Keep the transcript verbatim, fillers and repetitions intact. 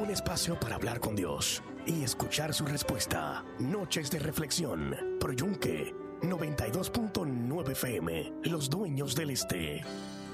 Un espacio para hablar con Dios y escuchar su respuesta. Noches de reflexión por Yunque noventa y dos punto nueve F M. Los dueños del este.